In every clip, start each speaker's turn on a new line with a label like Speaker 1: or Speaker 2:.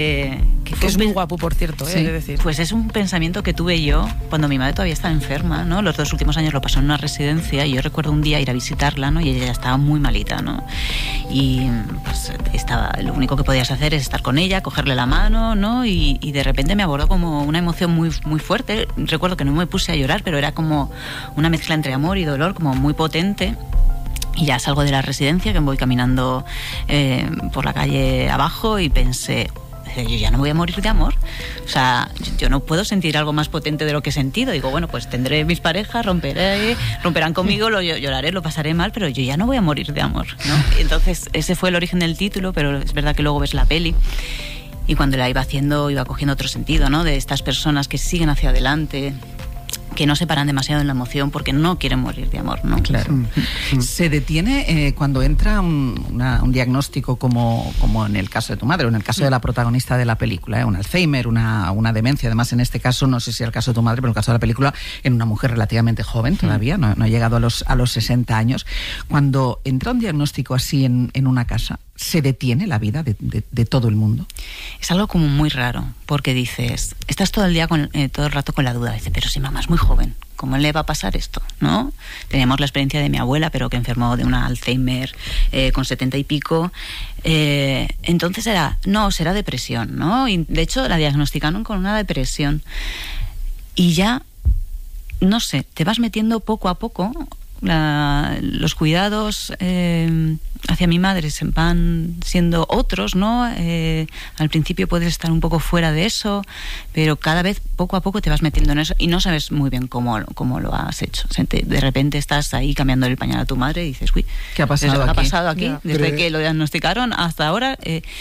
Speaker 1: Que es muy guapo, por cierto,
Speaker 2: sí.
Speaker 1: de decir.
Speaker 2: Pues es un pensamiento que tuve yo cuando mi madre todavía estaba enferma, ¿no? Los 2 últimos años lo pasó en una residencia y yo recuerdo un día ir a visitarla, ¿no? Y ella ya estaba muy malita, ¿no? Y pues lo único que podías hacer es estar con ella, cogerle la mano, ¿no? Y de repente me abordó como una emoción muy, muy fuerte. Recuerdo que no me puse a llorar, pero era como una mezcla entre amor y dolor, como muy potente. Y ya salgo de la residencia, que voy caminando por la calle abajo y pensé, yo ya no voy a morir de amor. O sea, yo no puedo sentir algo más potente de lo que he sentido. Digo, bueno, pues tendré mis parejas, romperán conmigo, lloraré, lo pasaré mal, pero yo ya no voy a morir de amor, ¿no? Y entonces ese fue el origen del título, pero es verdad que luego ves la peli y cuando la iba haciendo iba cogiendo otro sentido, ¿no? De estas personas que siguen hacia adelante, que no se paran demasiado en la emoción porque no quieren morir de amor, ¿no?
Speaker 3: Claro. Se detiene cuando entra un diagnóstico como en el caso de tu madre o en el caso de la protagonista de la película, un Alzheimer, una demencia. Además, en este caso, no sé si es el caso de tu madre, pero en el caso de la película, en una mujer relativamente joven todavía, no ha llegado a los 60 años. Cuando entra un diagnóstico así en una casa, ¿se detiene la vida de todo el mundo?
Speaker 2: Es algo como muy raro, porque dices, estás todo el día todo el rato con la duda. Dices, pero si mamá es muy joven, ¿cómo le va a pasar esto? ¿No? Teníamos la experiencia de mi abuela, pero que enfermó de una Alzheimer con 70 y pico. Entonces será depresión, ¿no? Y de hecho la diagnosticaron con una depresión. Y ya, no sé, te vas metiendo poco a poco. Los cuidados hacia mi madre se van siendo otros, ¿no? Al principio puedes estar un poco fuera de eso, pero cada vez poco a poco te vas metiendo en eso y no sabes muy bien cómo lo has hecho. O sea, de repente estás ahí cambiando el pañal a tu madre y dices, uy,
Speaker 3: ¿qué ha pasado aquí?
Speaker 2: ¿Qué ha pasado aquí?
Speaker 1: Ya,
Speaker 2: desde que lo diagnosticaron hasta ahora.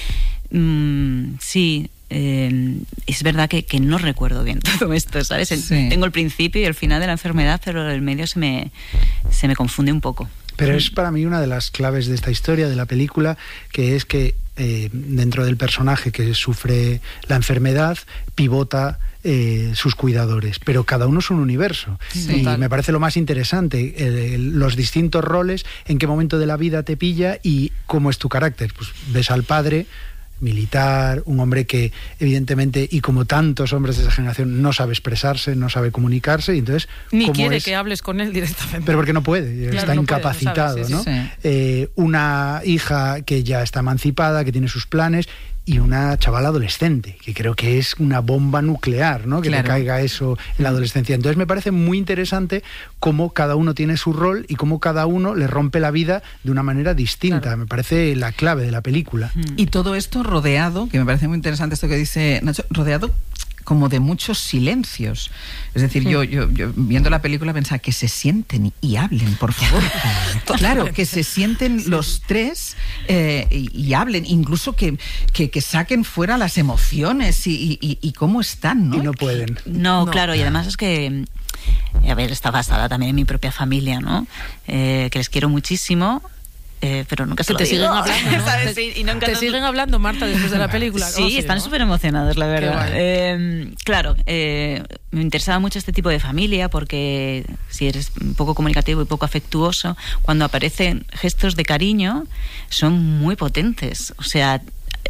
Speaker 2: Sí. Es verdad que no recuerdo bien todo esto, ¿sabes?
Speaker 3: Sí.
Speaker 2: Tengo el principio y el final de la enfermedad, pero el medio se me confunde un poco.
Speaker 4: Pero es para mí una de las claves de esta historia, de la película, que es que dentro del personaje que sufre la enfermedad pivota sus cuidadores, pero cada uno es un universo.
Speaker 3: Sí,
Speaker 4: y me parece lo más interesante, los distintos roles, en qué momento de la vida te pilla y cómo es tu carácter. Pues ves al padre militar, un hombre que evidentemente, y como tantos hombres de esa generación, no sabe expresarse, no sabe comunicarse, y entonces
Speaker 1: ni quiere que hables con él directamente.
Speaker 4: Pero porque no puede,
Speaker 1: claro,
Speaker 4: está
Speaker 1: no
Speaker 4: incapacitado,
Speaker 1: puede,
Speaker 4: ¿no?
Speaker 3: Sí.
Speaker 4: Una hija que ya está emancipada, que tiene sus planes, y una chavala adolescente, que creo que es una bomba nuclear, ¿no? Que
Speaker 3: claro.
Speaker 4: le caiga eso en la adolescencia. Entonces me parece muy interesante cómo cada uno tiene su rol y cómo cada uno le rompe la vida de una manera distinta. Claro. Me parece la clave de la película.
Speaker 3: Y todo esto rodeado, que me parece muy interesante esto que dice Nacho, rodeado como de muchos silencios. Es decir, yo viendo la película pensaba que se sienten y hablen, por favor. Claro, que se sienten los tres y hablen, incluso que saquen fuera las emociones y cómo están, ¿no?
Speaker 4: Y no pueden.
Speaker 2: No, claro, y además es que, a ver, está basada también en mi propia familia, ¿no? Que les quiero muchísimo. Pero nunca se
Speaker 1: te siguen hablando, ¿no?
Speaker 2: ¿Sabes? Sí, y nunca
Speaker 1: te siguen hablando, Marta, después de la película.
Speaker 2: Sí, están súper emocionados, la verdad. Claro, me interesaba mucho este tipo de familia porque si eres un poco comunicativo y poco afectuoso, cuando aparecen gestos de cariño son muy potentes. O sea,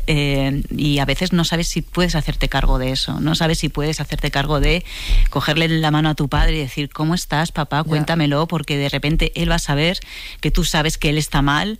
Speaker 2: y a veces no sabes si puedes hacerte cargo de eso, no sabes si puedes hacerte cargo de cogerle la mano a tu padre y decir, ¿cómo estás, papá? Cuéntamelo, porque de repente él va a saber que tú sabes que él está mal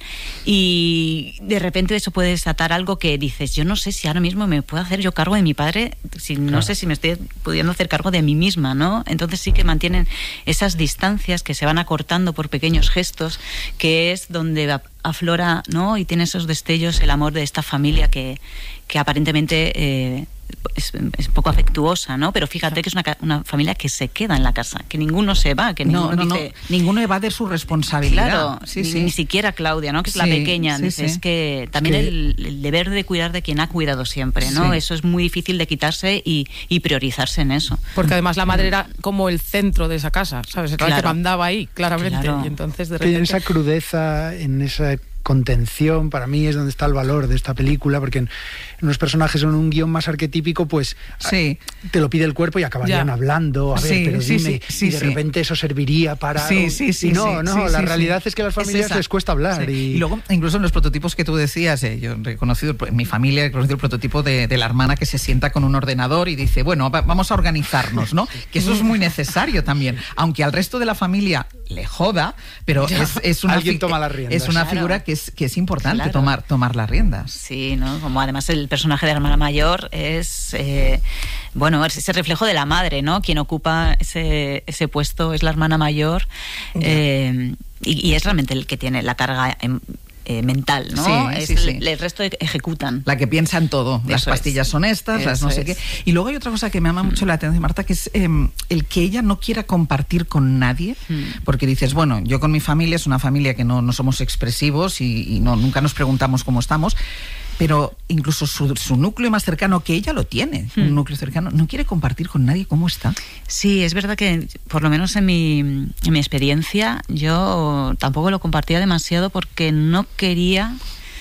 Speaker 2: y de repente eso puede desatar algo que dices, yo no sé si ahora mismo me puedo hacer yo cargo de mi padre, no sé si me estoy pudiendo hacer cargo de mí misma, ¿no? Entonces sí que mantienen esas distancias que se van acortando por pequeños gestos, que es donde aflora, ¿no? Y tiene esos destellos el amor de esta familia que aparentemente es poco afectuosa, ¿no? Pero fíjate que es una familia que se queda en la casa, que ninguno se va, que
Speaker 3: ninguno evade su responsabilidad.
Speaker 2: Claro, ni siquiera Claudia, ¿no? Que es la pequeña. Es que también el deber de cuidar de quien ha cuidado siempre, ¿no? Eso es muy difícil de quitarse y priorizarse en eso.
Speaker 1: Porque además la madre era como el centro de esa casa, ¿sabes? Era el que mandaba ahí, claramente.
Speaker 2: Claro.
Speaker 1: Y entonces de repente...
Speaker 4: En esa crudeza, en ese con tensión. Para mí es donde está el valor de esta película, porque en unos personajes en un guión más arquetípico, pues te lo pide el cuerpo y acabarían hablando, a ver, pero dime, y de repente eso serviría para... la realidad es que a las familias les cuesta hablar.
Speaker 3: Y luego, incluso en los prototipos que tú decías, yo he reconocido, en mi familia he conocido el prototipo de la hermana que se sienta con un ordenador y dice, bueno, vamos a organizarnos, ¿no? Que eso es muy necesario también, aunque al resto de la familia le joda, pero es una
Speaker 4: alguien toma las riendas.
Speaker 3: Es una figura que es importante tomar las riendas.
Speaker 2: Sí, ¿no? Como además el personaje de la hermana mayor es es ese reflejo de la madre, ¿no? Quien ocupa ese puesto es la hermana mayor, y es realmente el que tiene la carga mental, ¿no? El resto ejecutan.
Speaker 3: La que piensa en todo. Las pastillas son estas, las no sé qué. Y luego hay otra cosa que me llama mucho la atención, Marta, que es el que ella no quiera compartir con nadie, porque dices, bueno, yo con mi familia, es una familia que no somos expresivos y nunca nos preguntamos cómo estamos, pero incluso su núcleo más cercano, que ella lo tiene, un núcleo cercano, no quiere compartir con nadie cómo está.
Speaker 2: Sí, es verdad que, por lo menos en mi experiencia, yo tampoco lo compartía demasiado porque no quería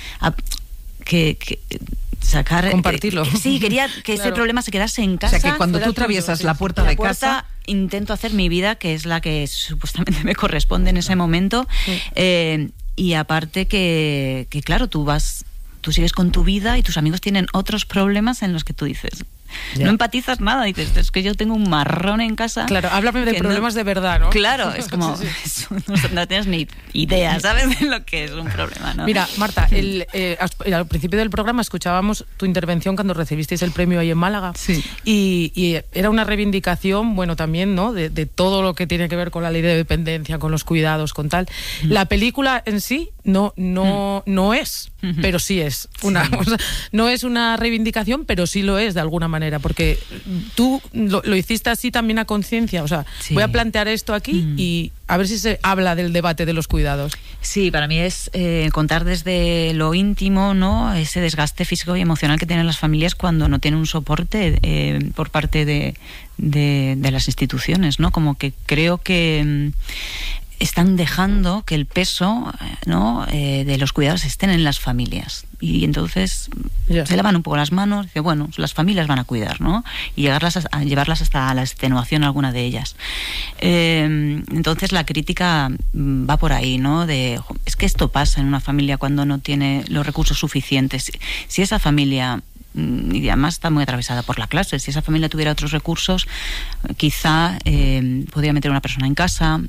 Speaker 2: sacar...
Speaker 1: Compartirlo.
Speaker 2: Quería que ese problema se quedase en casa.
Speaker 3: O sea, que cuando tú atraviesas la puerta de casa...
Speaker 2: Intento hacer mi vida, que es la que supuestamente me corresponde en ese momento. Y aparte que claro, tú sigues con tu vida y tus amigos tienen otros problemas en los que tú dices... No empatizas nada, dices, es que yo tengo un marrón en casa.
Speaker 1: Claro, háblame de problemas de verdad, ¿no?
Speaker 2: Claro, es como, no tienes ni idea, ¿sabes? De lo que es un problema, ¿no?
Speaker 1: Mira, Marta, al principio del programa escuchábamos tu intervención cuando recibisteis el premio ahí en Málaga.
Speaker 3: Sí.
Speaker 1: Y era una reivindicación, bueno, también, ¿no? De todo lo que tiene que ver con la ley de dependencia, con los cuidados, con tal. La película en sí no es, pero sí es una... O sea, no es una reivindicación, pero sí lo es de alguna manera, porque tú lo hiciste así también a conciencia, o sea, voy a plantear esto aquí y a ver si se habla del debate de los cuidados.
Speaker 2: Sí, para mí es contar desde lo íntimo, ¿no? Ese desgaste físico y emocional que tienen las familias cuando no tienen un soporte por parte de las instituciones, ¿no? Como que creo que están dejando que el peso, ¿no? De los cuidados estén en las familias. Y entonces se lavan un poco las manos, dice, bueno, las familias van a cuidar, ¿no? Y llevarlas hasta la extenuación alguna de ellas. Entonces la crítica va por ahí, ¿no? Es que esto pasa en una familia cuando no tiene los recursos suficientes. Si esa familia, y además está muy atravesada por la clase, si esa familia tuviera otros recursos, quizá podría meter una persona en casa,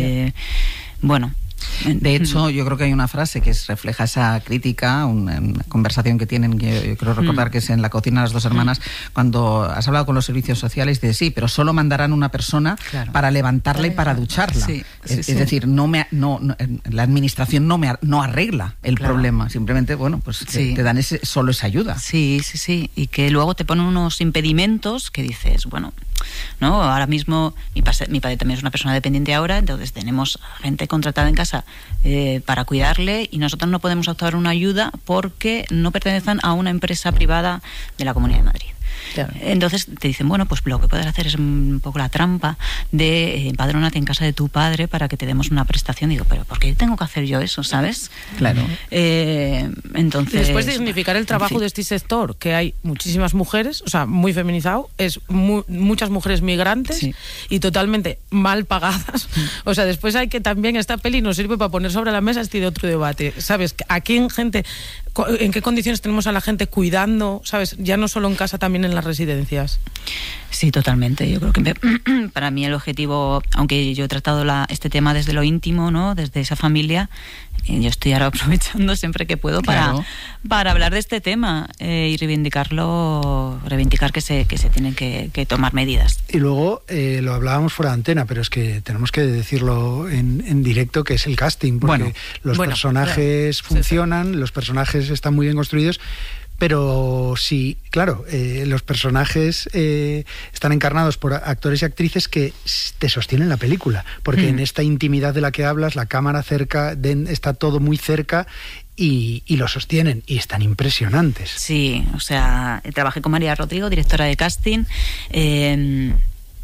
Speaker 3: De hecho, yo creo que hay una frase que refleja esa crítica, una conversación que tienen, que yo creo recordar que es en La cocina de las dos hermanas, cuando has hablado con los servicios sociales, de sí, pero solo mandarán una persona para levantarla y para ducharla. Es decir, la administración no arregla el problema, simplemente, te dan solo esa ayuda.
Speaker 2: Sí, y que luego te ponen unos impedimentos que dices, ¿no? Ahora mismo mi padre también es una persona dependiente ahora, entonces tenemos gente contratada en casa para cuidarle y nosotros no podemos optar una ayuda porque no pertenecen a una empresa privada de la Comunidad de Madrid. Claro. Entonces te dicen, pues lo que puedes hacer es un poco la trampa de empadrónate en casa de tu padre para que te demos una prestación. Digo, pero ¿por qué tengo que hacer yo eso, sabes?
Speaker 3: Claro.
Speaker 2: Entonces...
Speaker 1: Y después de significar el trabajo de este sector, que hay muchísimas mujeres, o sea, muy feminizado, es muchas mujeres migrantes y totalmente mal pagadas. O sea, después hay que también, esta peli nos sirve para poner sobre la mesa este otro debate. ¿Sabes? Aquí ¿en qué condiciones tenemos a la gente cuidando? ¿Sabes? Ya no solo en casa, también en las residencias.
Speaker 2: Sí, totalmente. Yo creo que para mí el objetivo, aunque yo he tratado este tema desde lo íntimo, ¿no? Desde esa familia, yo estoy ahora aprovechando siempre que puedo para hablar de este tema y reivindicar que se tienen que tomar medidas.
Speaker 4: Y luego lo hablábamos fuera de antena, pero es que tenemos que decirlo en directo, que es el casting, porque los personajes funcionan, los personajes están muy bien construidos. Pero sí, claro, los personajes están encarnados por actores y actrices que te sostienen la película, porque en esta intimidad de la que hablas, la cámara está todo muy cerca y lo sostienen, y están impresionantes.
Speaker 2: Sí, o sea, trabajé con María Rodrigo, directora de casting,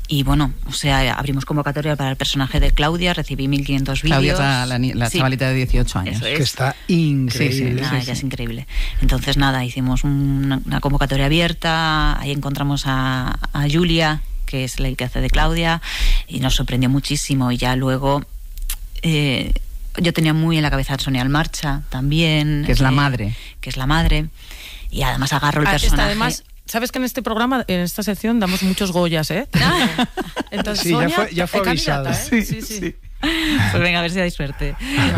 Speaker 2: Y bueno, o sea, abrimos convocatoria para el personaje de Claudia, recibí 1.500 vídeos.
Speaker 3: Claudia es la chavalita de 18 años.
Speaker 2: Eso es.
Speaker 4: Que está increíble.
Speaker 2: Ella es increíble. Entonces, nada, hicimos una convocatoria abierta, ahí encontramos a Julia, que es la que hace de Claudia, y nos sorprendió muchísimo. Y ya luego, yo tenía muy en la cabeza a Sonia Almarcha también.
Speaker 3: Que es la madre.
Speaker 2: Que es la madre. Y además agarro el personaje.
Speaker 1: Además, sabes que en este programa, en esta sección, damos muchos Goyas, ¿eh? Entonces,
Speaker 4: sí,
Speaker 1: Sonia,
Speaker 4: ya fue avisado.
Speaker 1: Sí.
Speaker 2: Pues venga, a ver si dais suerte.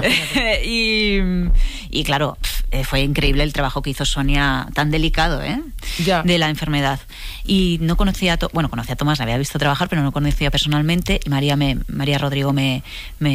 Speaker 2: Y claro, fue increíble el trabajo que hizo Sonia, tan delicado, de la enfermedad. Y no conocía conocía a Tomás, la había visto trabajar, pero no lo conocía personalmente. Y María Rodrigo me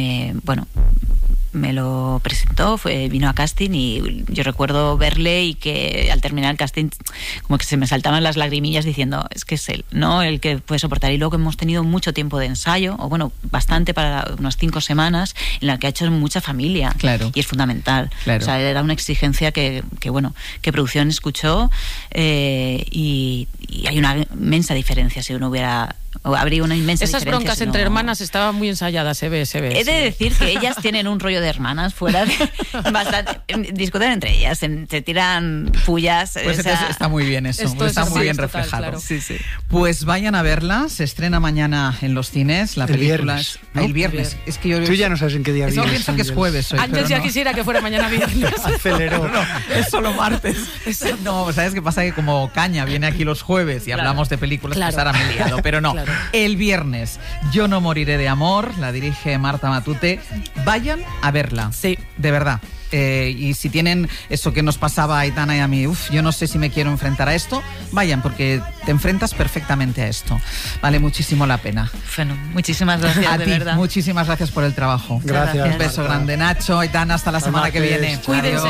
Speaker 2: lo presentó, vino a casting, y yo recuerdo verle y que al terminar el casting como que se me saltaban las lagrimillas diciendo, es que es él, ¿no? El que puede soportar. Y luego hemos tenido mucho tiempo de ensayo, o bueno, bastante, para unas 5 semanas, en la que ha hecho mucha familia.
Speaker 3: Claro.
Speaker 2: Y es fundamental.
Speaker 3: Claro.
Speaker 2: O sea, era una exigencia que producción escuchó, y hay una inmensa diferencia si uno habría una inmensa
Speaker 1: Esas
Speaker 2: diferencia.
Speaker 1: broncas entre hermanas estaban muy ensayadas, se ve.
Speaker 2: He de decir que ellas tienen un rollo de hermanas fuera de... bastante, discuten entre ellas, se tiran pullas.
Speaker 3: Pues está muy bien eso, está muy bien reflejado.
Speaker 1: Claro.
Speaker 3: Sí. Pues vayan a verla, se estrena mañana en los cines, la película
Speaker 4: viernes,
Speaker 3: ¿no? El viernes. Es que
Speaker 4: tú ya no sabes en qué día
Speaker 3: yo
Speaker 4: vienes.
Speaker 3: pienso que es jueves hoy,
Speaker 1: Ángel ya quisiera que fuera mañana viernes.
Speaker 4: Aceleró.
Speaker 3: No, es solo martes. No, ¿sabes qué pasa? Que como Caña viene aquí los jueves y hablamos de películas, pues ahora me he liado. Pero no, el viernes, Yo no moriré de amor, la dirige Marta Matute. Vayan a verla.
Speaker 1: Sí.
Speaker 3: De verdad. Y si tienen eso que nos pasaba a Aitana y a mí, yo no sé si me quiero enfrentar a esto, vayan, porque te enfrentas perfectamente a esto. Vale muchísimo la pena.
Speaker 2: Bueno, muchísimas gracias,
Speaker 3: a
Speaker 2: de
Speaker 3: ti,
Speaker 2: verdad.
Speaker 3: Muchísimas gracias por el trabajo.
Speaker 4: Gracias.
Speaker 3: Un beso grande, Nacho, Aitana, hasta la semana que viene.
Speaker 1: Cuídense.
Speaker 3: Adiós.